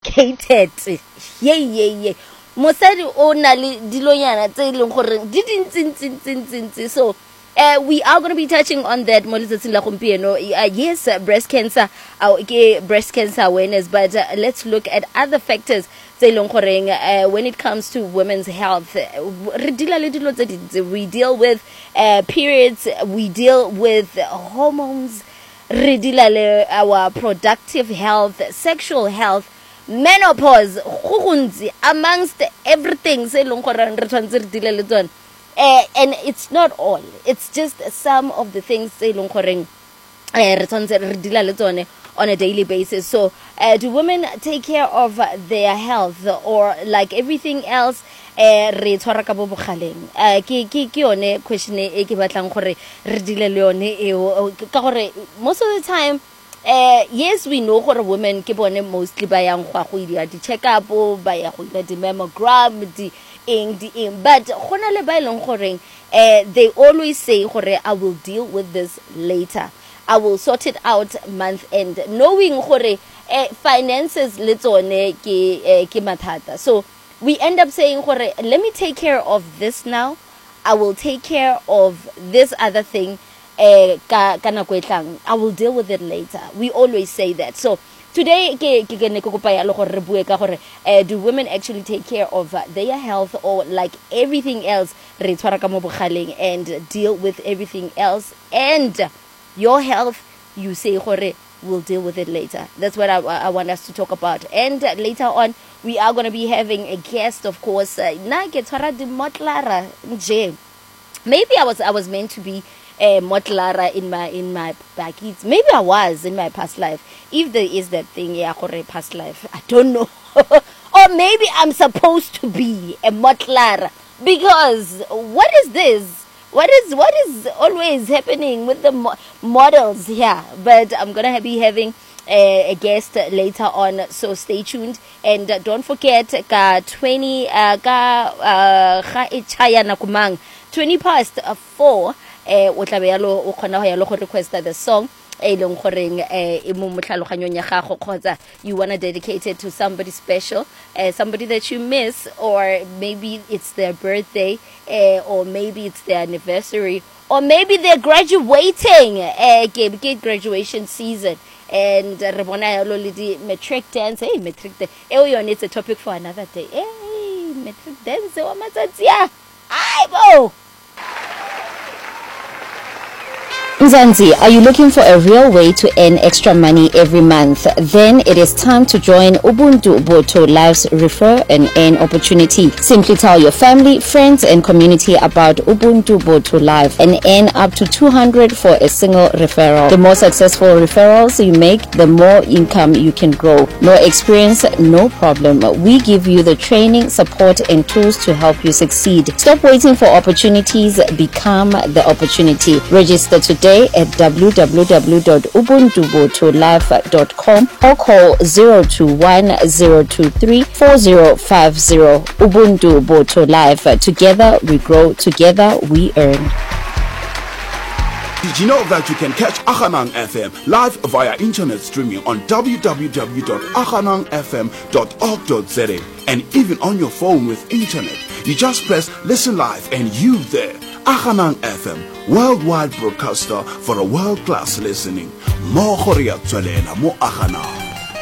educated. Yeah. Mosadi o na le dilonyana tse leng gore di dintsi. So we are going to be touching on that mo letsatsing la gompieno. Yes, breast cancer awareness, but let's look at other factors tse leng gore when it comes to women's health. We deal with periods, we deal with hormones, our productive health, sexual health, menopause, amongst everything. And it's not all. It's just some of the things on a daily basis. So do women take care of their health, or like everything else? Most of the time, yes, we know what women keep on mostly by the check-up, by the mammogram, but they always say, I will deal with this later. I will sort it out month end, knowing finances so we end up saying, let me take care of this now. I will take care of this other thing. I will deal with it later. We always say that. So today, do women actually take care of their health, or like everything else, and deal with everything else? And your health, you say, we'll deal with it later. That's what I want us to talk about. And later on, we are going to be having a guest, of course. Maybe I was meant to be Motlara in my backies. Maybe I was in my past life. If there is that thing, past life, I don't know. Or maybe I'm supposed to be a Motlara, because what is this? What is always happening with the models here? But I'm gonna be having a guest later on, so stay tuned. And don't forget, 20 past 4. Request the song. You want to dedicate it to somebody special, somebody that you miss, or maybe it's their birthday, or maybe it's their anniversary, or maybe they're graduating, graduation season, and metric dance. Hey, metric dance. It's a topic for another day. Hey, metric dance. Mzansi, are you looking for a real way to earn extra money every month? Then it is time to join Ubuntu Boto Life's Refer and Earn opportunity. Simply tell your family, friends, and community about Ubuntu Boto Life and earn up to 200 for a single referral. The more successful referrals you make, the more income you can grow. No experience, no problem. We give you the training, support, and tools to help you succeed. Stop waiting for opportunities. Become the opportunity. Register today at www.ubuntubotolife.com or call 021-023-4050. Ubuntu Boto Life. Together we grow, together we earn. Did you know that you can catch Akhanang FM live via internet streaming on www.akhanangfm.org.za, and even on your phone with internet? You just press listen live and you there. Akhanang FM, worldwide broadcaster for a world-class listening. Mo Akhanang.